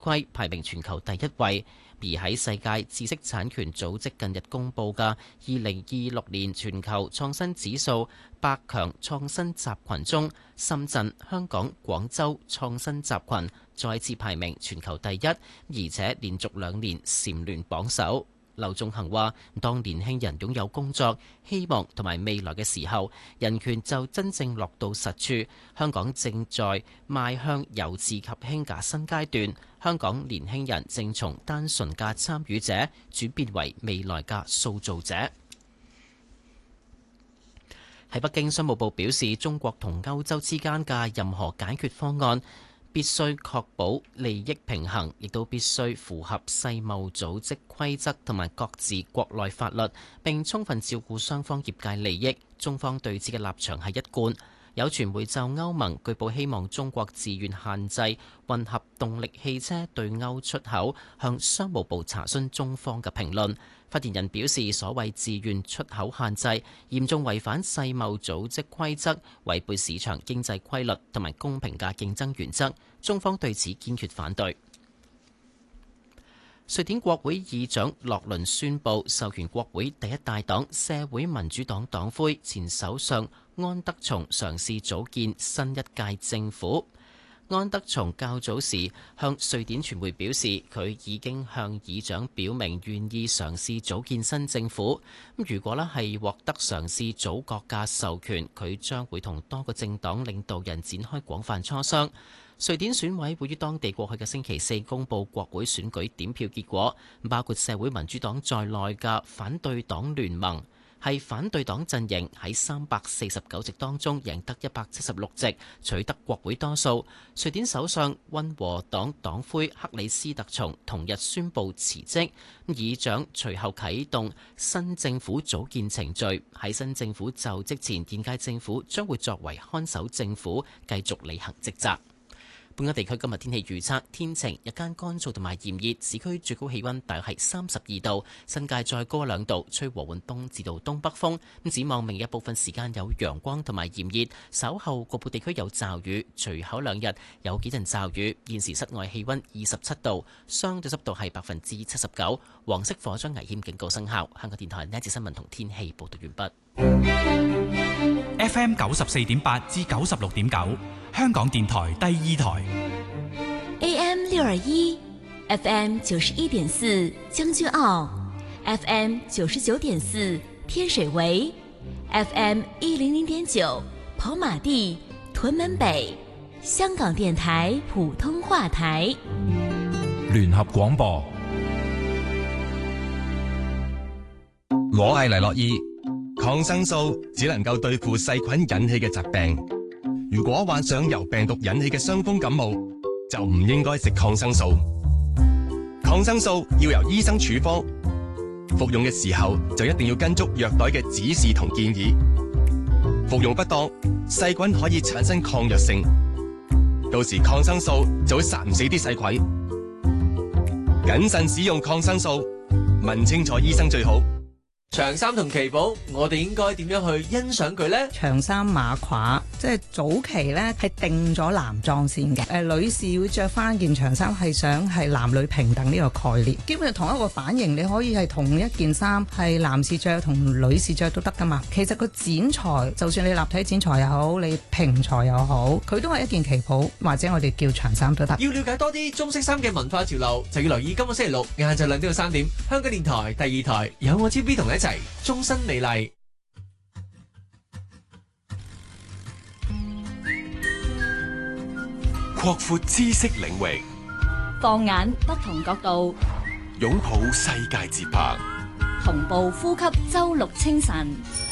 規排名全球第一位。而喺世界知識產權組織近日公佈嘅2026年全球創新指數百強創新集群中，深圳、香港、廣州創新集群再次排名全球第一，而且連續2年蟬聯榜首。劉仲恒話：當年輕人擁有工作、希望同埋未來嘅時候，人權就真正落到實處。香港正在邁向由治及興嘅新階段，香港年輕人正從單純嘅參與者轉變為未來嘅塑造者。喺北京，商務部表示，中國同歐洲之間嘅任何解決方案必須確保利益平衡，亦都必須符合世貿組織規則同埋各自國內法律，並充分照顧雙方業界利益。中方對此嘅立場係一貫。有傳媒就歐盟據報希望中國自願限制混合動力汽車對歐出口，向商務部查詢中方嘅評論。發言人表示，所謂自願出口限制嚴重違反世貿組織規則，違背市場經濟規律同埋公平嘅競爭原則，中方對此堅決反對。瑞典國會議長洛倫宣布授權國會第一大黨社會民主黨黨魁前首相安德松嘗試組建新一屆政府。安德松較早時向瑞典傳媒表示，佢已經向議長表明願意嘗試組建新政府。如果係獲得嘗試組閣嘅授權，佢將會同多個政黨領導人展開廣泛磋商。瑞典選委會於當地過去嘅星期四公佈國會選舉點票結果，包括社會民主黨在內嘅反對黨聯盟係反對黨陣營喺349席當中贏得176席，取得國會多數。瑞典首相溫和黨黨魁克里斯特松同日宣布辭職，議長隨後啟動新政府組建程序。喺新政府就職前，現屆政府將會作為看守政府，繼續履行職責。本港地區今日天氣預測：天晴，日間乾燥同埋炎熱，市區最高氣溫大約係32度，新界再高2度，吹和緩東至到東北風。展望明日部分時間有陽光同埋炎熱，稍後局部地區有驟雨，隨後2日有幾陣驟雨。現時室外氣溫27度，相對濕度係79%，黃色火災危險警告生效。香港電台呢一節新聞同天氣報道完畢。 FM 94.8至96.9，香港電台第2台。 AM 621 FM 91.4將軍澳 FM 99.4天水圍 FM 100.9跑馬地屯門北，香港電台普通話台。 聯合廣播。 我係黎諾懿。抗生素只能夠對付細菌引起嘅疾病，如果患上由病毒引起嘅傷風感冒，就唔應該食抗生素。抗生素要由醫生處方，服用嘅時候就一定要跟足藥袋嘅指示同建議。服用不當，細菌可以產生抗藥性，到時抗生素就會殺唔死啲細菌。謹慎使用抗生素，問清楚醫生最好。 長衫同旗袍，我哋應該點樣去欣賞佢呢？ 長衫馬褂，即係早期咧係定咗男裝先嘅。女士要着翻件長衫，係想係男女平等呢個概念。基本上同一個版型，你可以係同一件衫係男士着同女士着都得噶嘛。其實個剪裁，就算你立體剪裁又好，你平裁又好，佢都係一件旗袍或者我哋叫長衫都得。 要了解多啲中式衫嘅文化潮流，就要留意今個星期六晏晝2點到3點，香港電台第2台有我 TV 同你一齊終身美麗， 擴闊知識領域， 放眼不同角度， 擁抱世界節拍， 同步呼吸周六清晨。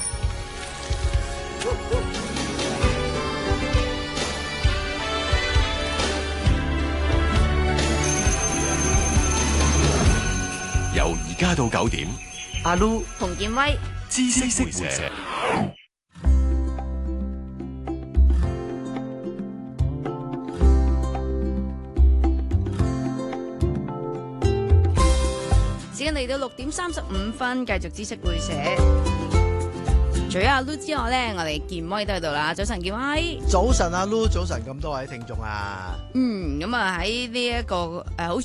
由而家到9點。 阿 Lu 洪建威， 知識會社。 時間嚟到6點35分，繼續知識會社。除咗阿 Lu 之外咧，我哋健威都喺度啦。早晨，健威。 早晨，阿 Lu，早晨咁多位聽眾啊。 咁啊喺呢一個好